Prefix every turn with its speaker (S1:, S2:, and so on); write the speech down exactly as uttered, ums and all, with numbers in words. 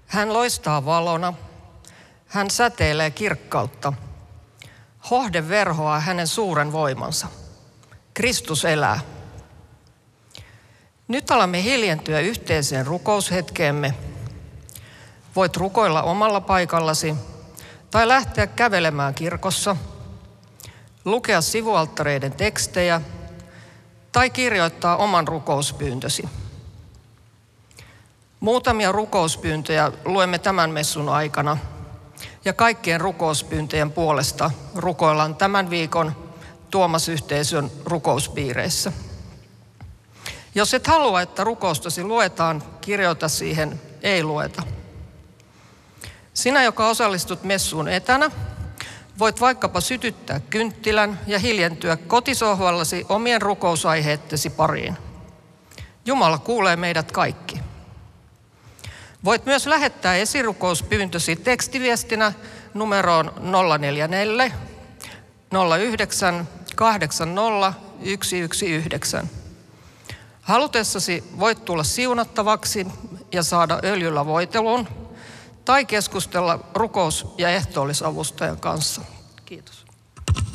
S1: Hän loistaa valona, hän säteilee kirkkautta. Hohde verhoaa hänen suuren voimansa. Kristus elää. Nyt alamme hiljentyä yhteiseen rukoushetkeemme. Voit rukoilla omalla paikallasi tai lähteä kävelemään kirkossa, lukea sivualttareiden tekstejä tai kirjoittaa oman rukouspyyntösi. Muutamia rukouspyyntöjä luemme tämän messun aikana ja kaikkien rukouspyyntöjen puolesta rukoillaan tämän viikon Tuomas-yhteisön rukouspiireissä. Jos et halua, että rukoustasi luetaan, kirjoita siihen ei lueta. Sinä, joka osallistut messuun etänä, voit vaikkapa sytyttää kynttilän ja hiljentyä kotisohvallasi omien rukousaiheittesi pariin. Jumala kuulee meidät kaikki. Voit myös lähettää esirukouspyyntösi tekstiviestinä numeroon nolla neljä neljä nolla yhdeksän kahdeksan nolla yksi yksi yhdeksän. Halutessasi voit tulla siunattavaksi ja saada öljyllä voitelun tai keskustella rukous- ja ehtoollisavustajan kanssa. Kiitos.